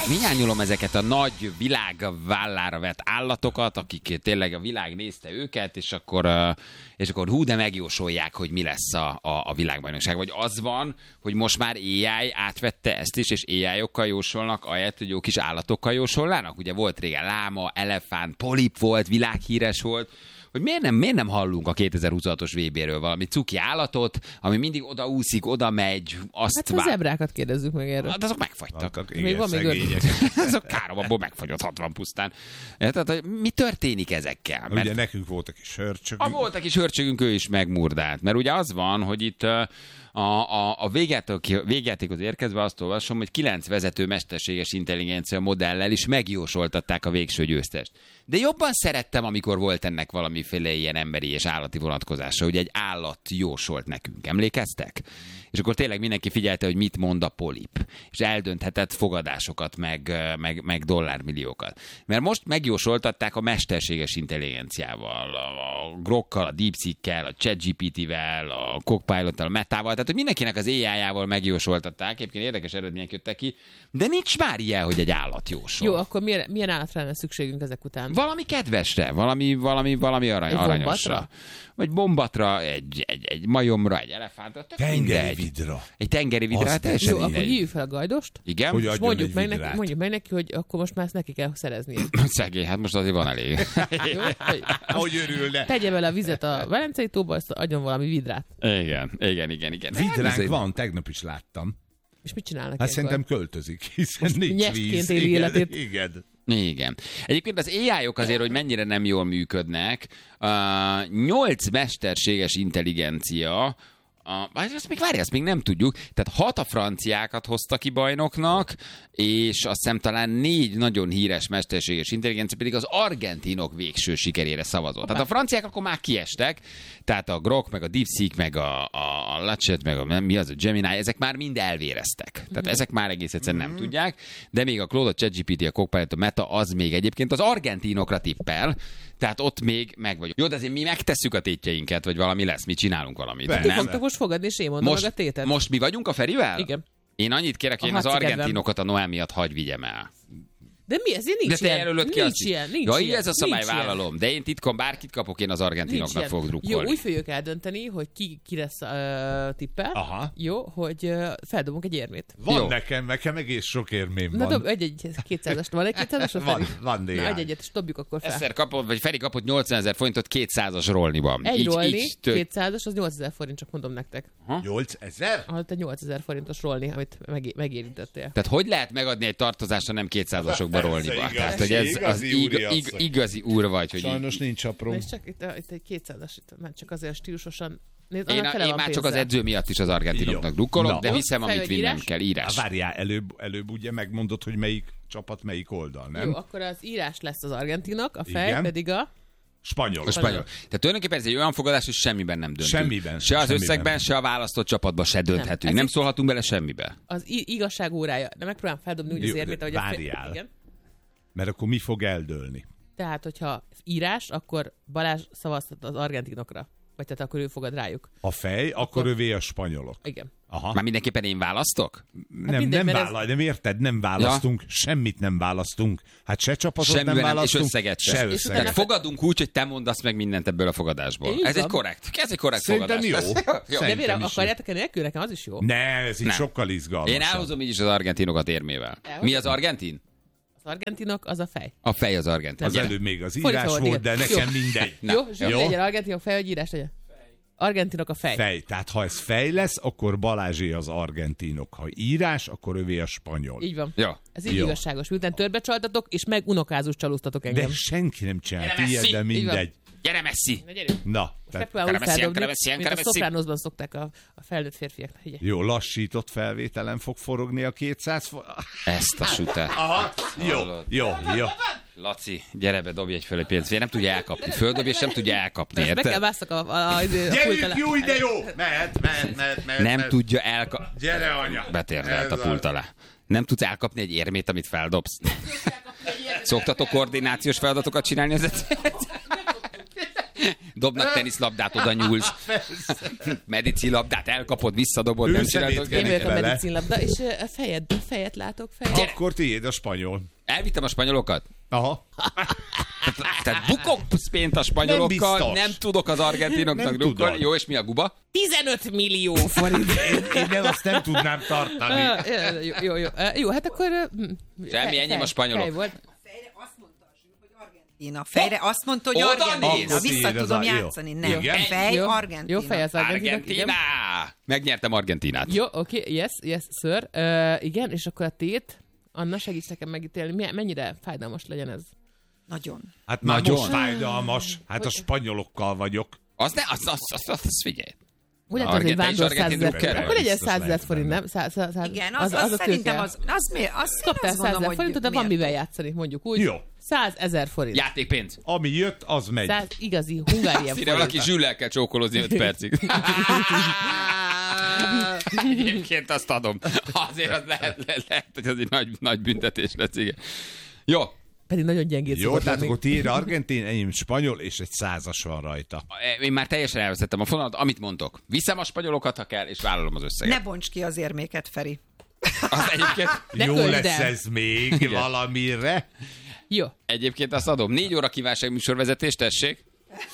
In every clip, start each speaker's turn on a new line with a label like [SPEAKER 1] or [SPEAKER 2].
[SPEAKER 1] hiányolom ezeket a nagy világ vállára vett állatokat, akik tényleg a világ nézte őket, és akkor hú, de megjósolják, hogy mi lesz a világbajnokság. Vagy az van, hogy most már AI átvette ezt is, és AI-okkal jósolnak, ahelyett, hogy jó kis állatokkal jósolnának. Ugye volt régen láma, elefánt, polip volt, világhíres volt. Hogy miért nem hallunk a 2026-os VB-ről valami cuki állatot, ami mindig odaúszik, oda megy, azt
[SPEAKER 2] hát a zebrákat kérdezzük meg erről.
[SPEAKER 1] Hát azok megfagytak.
[SPEAKER 2] Még van még
[SPEAKER 1] azok károm, abból megfagyott 60 pusztán. Tehát, mi történik ezekkel?
[SPEAKER 3] Mert... Ugye nekünk voltak is hörcsögünk.
[SPEAKER 1] Voltak is hörcsögünk, ő is megmurdált. Mert ugye az van, hogy itt a végjátékhoz érkezve azt olvasom, hogy 9 vezető mesterséges intelligencia modellel is megjósoltatták a végső győztest. De jobban szerettem, amikor volt ennek valamiféle ilyen emberi és állati vonatkozása, hogy egy állat jósolt nekünk. Emlékeztek? És akkor tényleg mindenki figyelte, hogy mit mond a polip. És eldönthetett fogadásokat, meg dollármilliókat. Mert most megjósoltatták a mesterséges intelligenciával, a Grokkal, a DeepSeek-kel, a ChatGPT-vel, a Copilot-tal, a Metával, tehát hogy mindenkinek az AI-jával megjósoltatták. Egyébként érdekes eredmények jöttek ki, de nincs már ilyen, hogy egy állat jósol.
[SPEAKER 2] Jó, akkor milyen állatra lenne szükségünk ezek után?
[SPEAKER 1] Valami kedvesre, valami aranyosra. Vagy bombatra, egy majomra, egy elefántra.
[SPEAKER 3] Tengeri vidra.
[SPEAKER 1] Egy tengeri vidra, teljesen
[SPEAKER 2] jó, akkor hívjuk fel a gajdost.
[SPEAKER 1] Igen.
[SPEAKER 3] Hogy
[SPEAKER 2] és mondjuk meg neki, hogy akkor most már ezt neki kell szerezni.
[SPEAKER 1] Szegény, hát most azért van elég.
[SPEAKER 2] Jó,
[SPEAKER 3] hogy örülne.
[SPEAKER 2] Tegye bele a vizet a Velencei tóba, azt adjon valami vidrát.
[SPEAKER 1] Igen.
[SPEAKER 3] Vidránk van, tegnap is láttam.
[SPEAKER 2] És mit csinálnak?
[SPEAKER 3] Hát szerintem költözik, hiszen nincs víz.
[SPEAKER 2] Éli életét.
[SPEAKER 1] Igen. Egyébként az AI-ok azért, hogy mennyire nem jól működnek, 8 mesterséges intelligencia, ezt még nem tudjuk, tehát 6 a franciákat hozta ki bajnoknak, és azt hiszem talán 4 nagyon híres mesterséges intelligencia pedig az argentinok végső sikerére szavazott. Tehát a franciák akkor már kiestek, tehát a Grok, meg a DeepSeek, meg a Latchet, meg a Gemini, ezek már mind elvéreztek. Tehát ezek már egész egyszerűen nem tudják, de még a Claude, a ChatGPT, a Copilot, a Meta, az még egyébként az argentinokra tippel, tehát ott még meg vagyok. Jó, de azért mi megtesszük a tétjeinket, vagy valami lesz, mi csinálunk valamit.
[SPEAKER 2] Ti fogtok most fogadni, és én mondom meg a tétet.
[SPEAKER 1] Most mi vagyunk a Ferivel?
[SPEAKER 2] Igen.
[SPEAKER 1] Én annyit kérek, hogy én az argentinokat a Noel miatt hagy vigyem el.
[SPEAKER 2] De mi ez? Nincs
[SPEAKER 1] de te jelölöd ki
[SPEAKER 2] nincs ilyen.
[SPEAKER 1] Ja, így ez a szabály, vállalom. De én titkon bárkit kapok, én az argentinoknak fogok drukkolni.
[SPEAKER 2] Jó, úgy fogjuk eldönteni, hogy ki lesz tippel. Aha. Jó, hogy feldobunk egy érmét.
[SPEAKER 3] Van jó. Nekem egész sok érmém van.
[SPEAKER 2] Na dob egy 200-ast. Van egy 200-as?
[SPEAKER 3] Van néhány.
[SPEAKER 2] Na egyet, és dobjuk akkor fel.
[SPEAKER 1] Egyszer kapott, vagy Feri kapott 80 000 forintot 200-as rolniban.
[SPEAKER 2] Egy rolni, 200-as, az 8000 forint, csak mondom nektek.
[SPEAKER 3] 8000?
[SPEAKER 2] Hát egy 8000 forintos rolni, amit megérintettél.
[SPEAKER 1] Tehát hogy lehet megadni egy tartozást, ha nem 200-asokba rolniba? Tehát, hogy ez igazi úr vagy. Hogy
[SPEAKER 3] sajnos nincs apró.
[SPEAKER 2] És csak itt egy 200-as, már csak azért stílusosan.
[SPEAKER 1] Nézd, én már csak az edző miatt is az argentinoknak drukkolok, de hiszem, amit vinnem kell, írás.
[SPEAKER 3] Várjál, előbb ugye megmondod, hogy melyik csapat, melyik oldal, nem?
[SPEAKER 2] Jó, akkor az írás lesz az argentinok, a fej pedig a...
[SPEAKER 1] Spanyol. Tehát tulajdonképpen ez egy olyan fogadás, hogy semmiben nem döntünk.
[SPEAKER 3] Semmiben.
[SPEAKER 1] Se az összegben, se a választott csapatban se dönthetünk. Nem szólhatunk bele semmibe.
[SPEAKER 2] Az igazság órája. De megpróbálom feldobni úgy az érmét, ahogy
[SPEAKER 3] várjál. Igen. Mert akkor mi fog eldőlni?
[SPEAKER 2] Tehát, hogyha írás, akkor Balázs szavazhat az argentinokra. Vagy tehát akkor ő fogad rájuk.
[SPEAKER 3] A fej, akkor övé a spanyolok.
[SPEAKER 2] Igen.
[SPEAKER 1] Aha. Már mindenképpen én választok?
[SPEAKER 3] Nem érted, nem választunk, semmit nem választunk. Hát se csapatot nem választunk, se összeget.
[SPEAKER 1] Tehát fogadunk úgy, hogy te mondasz meg mindent ebből a fogadásból. Ez egy korrekt
[SPEAKER 3] Szerintem
[SPEAKER 1] fogadás.
[SPEAKER 3] Jó.
[SPEAKER 2] De miért akarjátok nélkül? Nekem az is jó.
[SPEAKER 3] Ne, ez így sokkal izgalmasabb.
[SPEAKER 1] Én elhozom így is az argentinokat érmével. Mi az argentin?
[SPEAKER 2] Az argentinok, az a fej.
[SPEAKER 1] A fej az argentin.
[SPEAKER 3] Az előbb még az írás volt, de nekem mindegy.
[SPEAKER 2] Jó, legyen argentinok fej, vagy írás legyen. Argentinok a fej.
[SPEAKER 3] Fej. Tehát ha ez fej lesz, akkor Balázsé az argentinok. Ha írás, akkor övé a spanyol.
[SPEAKER 2] Így van.
[SPEAKER 1] Ja.
[SPEAKER 2] Ez így igazságos. Miután törbe csaltatok, és meg unokázus csalóztatok engem.
[SPEAKER 3] De senki nem csinált ilyet, de mindegy.
[SPEAKER 1] Gyere Messi!
[SPEAKER 3] Na,
[SPEAKER 2] mint a Sopranosban szokták a felnőtt férfiak.
[SPEAKER 3] Jó, lassított felvételen fog forogni a 200
[SPEAKER 1] Ezt a sütet.
[SPEAKER 3] Aha, jó.
[SPEAKER 1] Laci, gyere be, dobj egy fölé pénzt. Nem tudja elkapni. Földobj, és nem tudja elkapni.
[SPEAKER 2] Meg kell másztak a
[SPEAKER 3] gyerünk, jó, de jó! Mehet.
[SPEAKER 1] Nem tudja elkapni.
[SPEAKER 3] Gyere, anya!
[SPEAKER 1] Betérdelt a pult alá. Nem tudsz elkapni egy érmét, amit feldobsz. Szoktatok koordinációs feladatokat csinálni az Dobnak teniszlabdát, oda nyúlsz. Medicinlabdát elkapod, visszadobod.
[SPEAKER 2] Nem csináltok. Én vagyok a medicinlabda, és a fejet látok.
[SPEAKER 3] Akkor tiéd a spanyol.
[SPEAKER 1] Elvittem a spanyolokat?
[SPEAKER 3] Aha.
[SPEAKER 1] Tehát bukok pént a spanyolokkal, nem tudok az argentinoknak drukkolni. Jó, és mi a guba?
[SPEAKER 2] 15 millió forint.
[SPEAKER 3] Én azt nem tudnám tartani.
[SPEAKER 2] Jó, hát akkor...
[SPEAKER 1] Semmi, enyém a spanyolok.
[SPEAKER 4] Fejre azt mondta a Zsül, hogy Argentína. Fejre azt mondta, hogy Argentína. Vissza tudom játszani. Nem. Fej, Argentína.
[SPEAKER 2] Jó, fej az
[SPEAKER 1] Argentína. Megnyertem Argentinát.
[SPEAKER 2] Jó, oké, yes, sir. Igen, és akkor a tét... Anna, segíts nekem megítélni, mennyire fájdalmas legyen ez?
[SPEAKER 4] Nagyon.
[SPEAKER 3] Hát már most fájdalmas. Hát a spanyolokkal vagyok.
[SPEAKER 1] Az figyelj.
[SPEAKER 2] Úgy lehet, hogy vándor 100 000 forint. Akkor legyen 100 000 forint, nem?
[SPEAKER 4] Igen, az szerintem az miért?
[SPEAKER 2] Kaptál 100 000 forintot, de van mivel játszani, mondjuk úgy.
[SPEAKER 3] Jó.
[SPEAKER 2] 100 000 forint.
[SPEAKER 1] Játékpénz.
[SPEAKER 3] Ami jött, az megy.
[SPEAKER 2] 100 igazi hungárian forint.
[SPEAKER 1] Valaki Zsüllel kell csókolózni 5 percig. Egyébként azt adom. Azért az lehet, hogy az egy nagy büntetés lesz, igen. Jó.
[SPEAKER 2] Pedig nagyon gyengét
[SPEAKER 3] szokott lenni. Jó, tehát akkor tiéd argentin, enyém spanyol, és egy 100-as van rajta.
[SPEAKER 1] Én már teljesen elveszettem a fonalat, amit mondtok. Viszem a spanyolokat, ha kell, és vállalom az összeget.
[SPEAKER 4] Ne bonts ki az érméket, Feri.
[SPEAKER 1] Az egyébként...
[SPEAKER 3] Jó lesz ez még valamire.
[SPEAKER 2] Jó.
[SPEAKER 1] Egyébként azt adom. 4 óra kívánság műsorvezetés, tessék.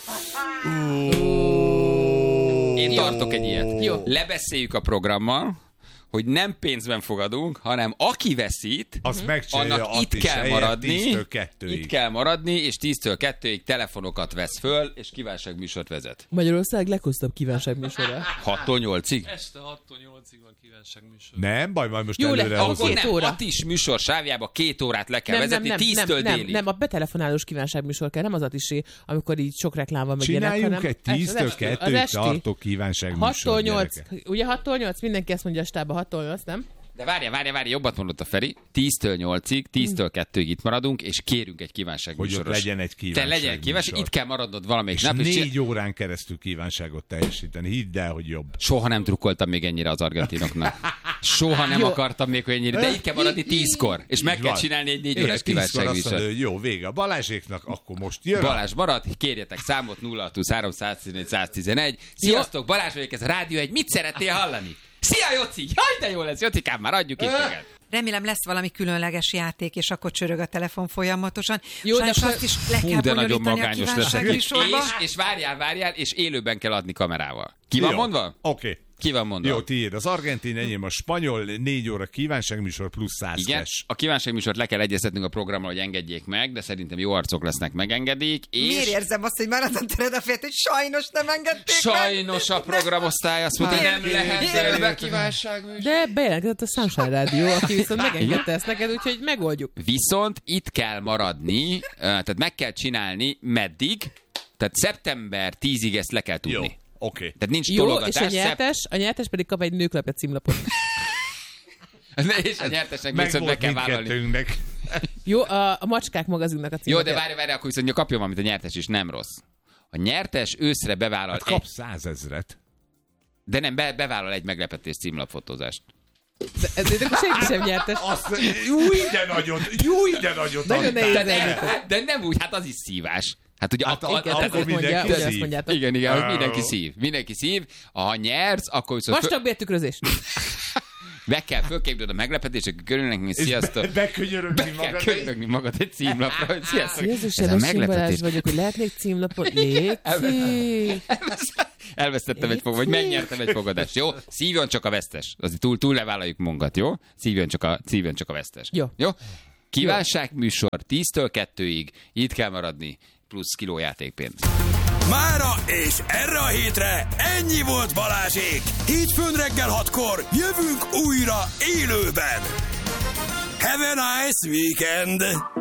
[SPEAKER 1] Én tartok egy ilyet.
[SPEAKER 2] Jó.
[SPEAKER 1] Lebeszéljük a programmal, hogy nem pénzben fogadunk, hanem aki veszít, annak itt kell maradni,
[SPEAKER 3] 10-től 2-ig.
[SPEAKER 1] Itt kell maradni, és 10-től 2-ig telefonokat vesz föl, és kívánságműsort vezet.
[SPEAKER 2] Magyarország leghosszabb kívánságműsora.
[SPEAKER 1] 6-tól 8-ig?
[SPEAKER 5] Este 6-tól 8-ig van kívánságműsor.
[SPEAKER 3] Nem, baj, majd most
[SPEAKER 2] jó,
[SPEAKER 3] előre
[SPEAKER 1] akkor nem, a TIS műsor sávjába 2 órát le kell vezetni, 10-től délig.
[SPEAKER 2] Nem, a betelefonálós kívánságműsor kell, nem az a tisé, amikor így sok reklám van meg ilyenek,
[SPEAKER 3] csináljunk egy 10-től 2-ig tartó kívánságműsor.
[SPEAKER 2] 6-tól 8, ugye 6-tól 8, mindenki ezt mondja a stába, 6-tól 8, nem?
[SPEAKER 1] De várj, jobbat mondott a Feri. 10-től 8-ig, 10-től 2-ig itt maradunk, és kérünk egy kívánságműsoros.
[SPEAKER 3] Hogy legyen egy kívánságműsor.
[SPEAKER 1] Legyen kívánság, itt kell maradnod valamelyik nap.
[SPEAKER 3] És 4 órán keresztül kívánságot teljesíteni. Hidd el, hogy jobb.
[SPEAKER 1] Soha nem drukkoltam még ennyire az argentinoknak. Soha nem akartam még ennyire, de itt kell maradni 10-kor. És meg kell csinálni egy 4 órás kívánságműsort.
[SPEAKER 3] Jó, vége a Balázséknak, akkor most jön.
[SPEAKER 1] Balázs marad, kérjetek számot 0-3-111. Sziasztok, Balázs vagyok, ez a Rádió 1. Mit szeretnél hallani? Szia, Jóci! Jaj, de jó lesz, Jócikám, már adjuk is neked.
[SPEAKER 4] Remélem lesz valami különleges játék, és akkor csörög a telefon folyamatosan.
[SPEAKER 2] Jó,
[SPEAKER 4] sajnos azt is le kell bonyolítani a kívánságműsorba.
[SPEAKER 1] És várjál, és élőben kell adni kamerával. Ki van mondva?
[SPEAKER 3] Oké.
[SPEAKER 1] Ki van mondva?
[SPEAKER 3] Jó, tiéd az argentin, enyém a spanyol, 4 óra kívánságműsor plusz 100
[SPEAKER 1] Igen, a kívánságműsort le kell egyeztetnünk a programmal, hogy engedjék meg, de szerintem jó arcok lesznek, megengedik. És...
[SPEAKER 4] Miért érzem azt, hogy már azon tered a félt, hogy sajnos nem engedték
[SPEAKER 1] sajnos meg? A programosztály azt mondta, hogy nem lehet a kívánságműsor.
[SPEAKER 2] De bejelentkezett a Sunshine Rádió, aki viszont megengedte ezt neked, úgyhogy megoldjuk.
[SPEAKER 1] Viszont itt kell maradni, tehát meg kell csinálni meddig, tehát szeptember 10-ig ezt le kell tudni.
[SPEAKER 3] Jó. Okay.
[SPEAKER 1] Tehát nincs
[SPEAKER 2] jó,
[SPEAKER 1] tologatás.
[SPEAKER 2] És a nyertes pedig kap egy nőklapja címlapot.
[SPEAKER 1] És a nyertesnek viszont be kell vállalni.
[SPEAKER 2] Jó, a Macskák magazinnak a címlapja.
[SPEAKER 1] Jó, de várj, akkor viszont kapjon valamit a nyertes is, nem rossz. A nyertes őszre bevállal...
[SPEAKER 3] Hát kap 100 000.
[SPEAKER 1] De nem, bevállal egy meglepetés címlapfotózást.
[SPEAKER 2] De senki sem nyertes.
[SPEAKER 3] Jó, ide nagyot.
[SPEAKER 2] Nagyon nehéz.
[SPEAKER 1] De nem úgy, hát az is szívás. Hát ugye
[SPEAKER 3] akkor mindenki szív.
[SPEAKER 1] Igen, mindenki szív. Ha nyersz, akkor viszont...
[SPEAKER 2] Vastagbértükrözés.
[SPEAKER 1] Meg kell fölképdőd a meglepetések körülnek, mi sziasztok. Bekönyörögni magad egy címlapra, hogy sziasztok.
[SPEAKER 2] Jézusen, a Balázs vagyok, hogy lehetnék címlapot?
[SPEAKER 1] Elvesztettem egy fogadást, vagy megnyertem egy fogadást, jó? Szívjon csak a vesztes. Azért túl levállaljuk magunkat, jó? Szívjon csak a vesztes. Jó? Kívánságműsor 10-től 2-ig, itt kell maradni, plusz kilójátékpénz.
[SPEAKER 6] Mára és erre a hétre ennyi volt Balázsék. Hétfőn reggel 6-kor jövünk újra élőben. Have a nice weekend!